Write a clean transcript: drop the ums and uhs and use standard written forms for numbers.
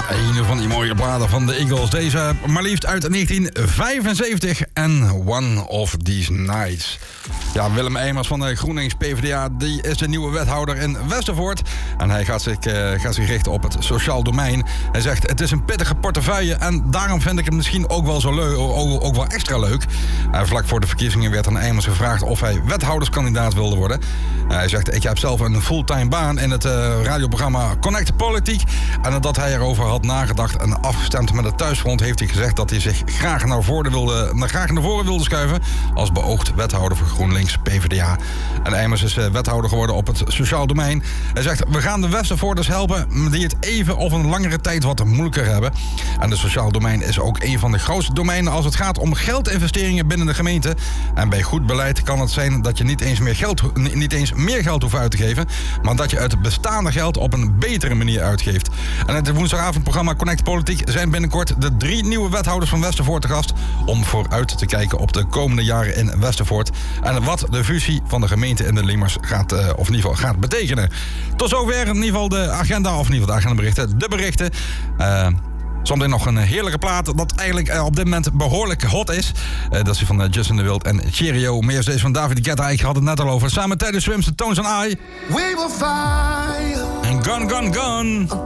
Een van die mooie platen van de Eagles. Deze maar liefst uit 1975 en One of These Nights. Ja, Willem Eimers van de GroenLinks PvdA, die is de nieuwe wethouder in Westervoort. En hij gaat zich richten op het sociaal domein. Hij zegt, het is een pittige portefeuille en daarom vind ik het misschien ook wel zo leuk, ook wel extra leuk. Vlak voor de verkiezingen werd aan Eimers gevraagd of hij wethouderskandidaat wilde worden. Hij zegt, ik heb zelf een fulltime baan in het radioprogramma Connect Politiek. En nadat hij erover had nagedacht en afgestemd met het Thuisfront, heeft hij gezegd dat hij zich graag naar voren wilde schuiven als beoogd wethouder voor GroenLinks PvdA. En Eimers is wethouder geworden op het sociaal domein. Hij zegt, we gaan de Westervoorters helpen die het even of een langere tijd wat moeilijker hebben. En het sociaal domein is ook een van de grootste domeinen als het gaat om geldinvesteringen binnen de gemeente. En bij goed beleid kan het zijn dat je niet eens meer geld hoeft uit te geven, maar dat je uit bestaande geld op een betere manier uitgeeft. En het woensdagavondprogramma Connect Politiek zijn binnenkort de 3 nieuwe wethouders van Westervoort te gast om vooruit te kijken op de komende jaren in Westervoort en wat de fusie van de gemeente in de Liemers gaat betekenen. Tot zover in ieder geval de agenda, of in ieder geval de agendaberichten, de berichten. Zometeen nog een heerlijke plaat dat eigenlijk op dit moment behoorlijk hot is. Dat is van Justin de Wild en Cheerio. Meer is deze van David Guetta. Ik had het net al over. Samen tijdens Swims, de Tones and I. We will fly. En Gone, Gone, Gone.